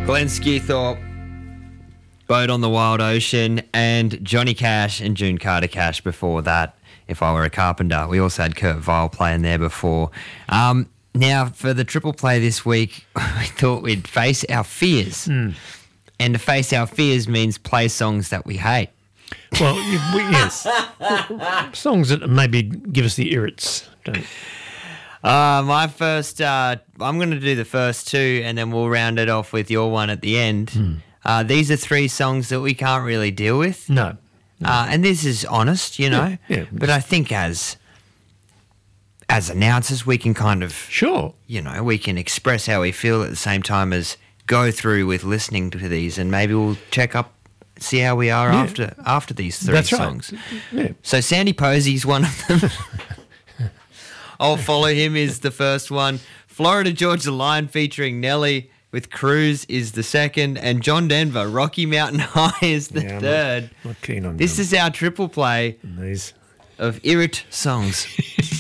Glenn Skewthorpe, Boat on the Wild Ocean, and Johnny Cash and June Carter Cash before that, If I Were a Carpenter. We also had Kurt Vile playing there before. Now, for the triple play this week, we thought we'd face our fears. And to face our fears means play songs that we hate. Well, yes. Songs that maybe give us the irrits. My first, I'm going to do the first two, and then we'll round it off with your one at the end. These are three songs that we can't really deal with. No. And this is honest, you know. Yeah. But I think as announcers, we can kind of, Sure. you know, we can express how we feel at the same time as go through with listening to these, and maybe we'll check up, see how we are after these three songs. Yeah. So Sandy Posey's one of them. I'll Follow Him is the first one. Florida Georgia Line featuring Nelly with Cruise is the second. And John Denver, Rocky Mountain High is the third. Not keen on This them. is our triple play These. of irrit songs.